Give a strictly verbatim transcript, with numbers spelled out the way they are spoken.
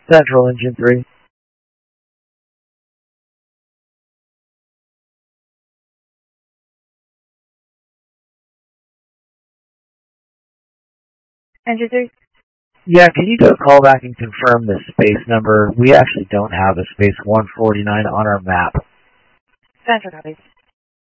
Central Engine three. Engine three? Yeah, can you do a callback and confirm the space number? We actually don't have a space one forty-nine on our map. Central copies.